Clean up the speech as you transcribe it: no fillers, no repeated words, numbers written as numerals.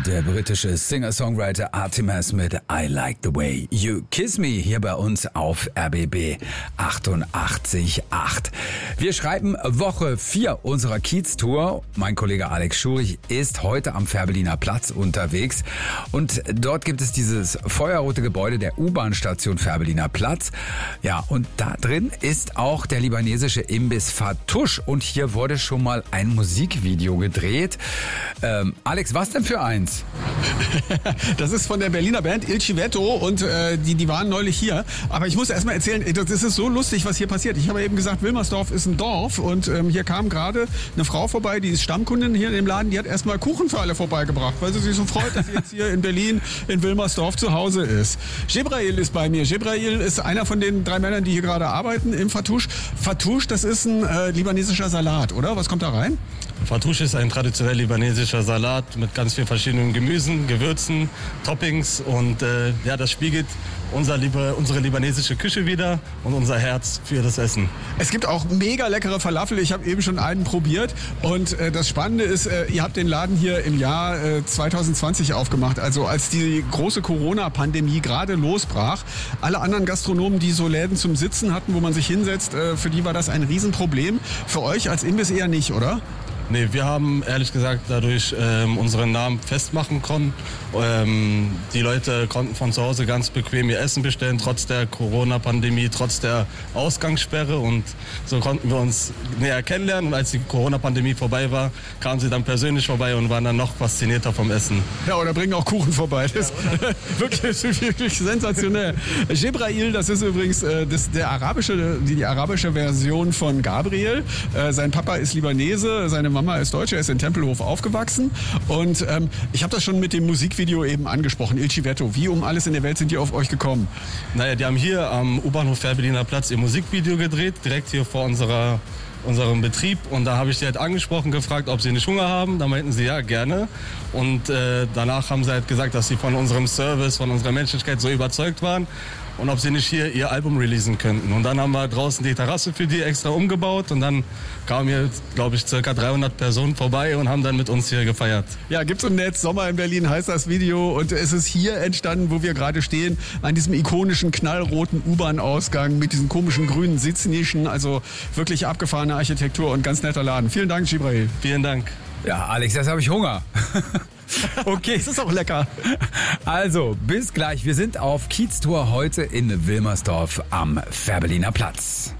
Der britische Singer-Songwriter Artemis mit I Like the Way You Kiss Me hier bei uns auf RBB 88.8. Wir schreiben Woche 4 unserer Kiez-Tour. Mein Kollege Alex Schurich ist heute am Fährberliner Platz unterwegs und dort gibt es dieses feuerrote Gebäude der U-Bahn-Station Fährberliner Platz. Ja, und da drin ist auch der libanesische Imbiss Fatouche und hier wurde schon mal ein Musikvideo gedreht. Alex, was denn für eins? Das ist von der Berliner Band Il Civetto und die waren neulich hier. Aber ich muss erst mal erzählen, das ist so lustig, was hier passiert. Ich habe eben gesagt, Wilmersdorf ist ein Dorf und hier kam gerade eine Frau vorbei, die ist Stammkundin hier in dem Laden, die hat erstmal Kuchen für alle vorbeigebracht, weil sie sich so freut, dass sie jetzt hier in Berlin in Wilmersdorf zu Hause ist. Jebrail ist bei mir. Jebrail ist einer von den 3 Männern, die hier gerade arbeiten im Fatouche. Fatouche, das ist ein libanesischer Salat, oder? Was kommt da rein? Fatouche ist ein traditionell libanesischer Salat mit ganz vielen verschiedenen Gemüsen, Gewürzen, Toppings und das spiegelt unsere libanesische Küche wider und unser Herz für das Essen. Es gibt auch mega leckere Falafel. Ich habe eben schon einen probiert und das Spannende ist, ihr habt den Laden hier im Jahr 2020 aufgemacht, also als die große Corona-Pandemie gerade losbrach. Alle anderen Gastronomen, die so Läden zum Sitzen hatten, wo man sich hinsetzt, für die war das ein Riesenproblem. Für euch als Imbiss eher nicht, oder? Nee, wir haben ehrlich gesagt dadurch unseren Namen festmachen können. Die Leute konnten von zu Hause ganz bequem ihr Essen bestellen, trotz der Corona-Pandemie, trotz der Ausgangssperre. Und so konnten wir uns näher kennenlernen. Und als die Corona-Pandemie vorbei war, kamen sie dann persönlich vorbei und waren dann noch faszinierter vom Essen. Ja, oder bringen auch Kuchen vorbei. Das ist wirklich sensationell. Jebrail, das ist übrigens die arabische Version von Gabriel. Sein Papa ist Libanese, seine Mama ist Deutsche, er ist in Tempelhof aufgewachsen und ich habe das schon mit dem Musikvideo eben angesprochen, Il Civetto. Wie um alles in der Welt sind die auf euch gekommen? Naja, die haben hier am U-Bahnhof Fährberliner Platz ihr Musikvideo gedreht, direkt hier vor unserem Betrieb und da habe ich sie halt angesprochen, gefragt, ob sie nicht Hunger haben. Da meinten sie, ja, gerne. Und danach haben sie halt gesagt, dass sie von unserem Service, von unserer Menschlichkeit so überzeugt waren und ob sie nicht hier ihr Album releasen könnten. Und dann haben wir draußen die Terrasse für die extra umgebaut und dann kamen hier, glaube ich, ca. 300 Personen vorbei und haben dann mit uns hier gefeiert. Ja, gibt's im Netz, Sommer in Berlin heißt das Video und es ist hier entstanden, wo wir gerade stehen, an diesem ikonischen knallroten U-Bahn-Ausgang mit diesen komischen grünen Sitznischen, also wirklich abgefahrene Architektur und ganz netter Laden. Vielen Dank, Jebrail. Vielen Dank. Ja, Alex, jetzt habe ich Hunger. Okay. Es ist auch lecker. Also, bis gleich. Wir sind auf Kiez-Tour heute in Wilmersdorf am Fährberliner Platz.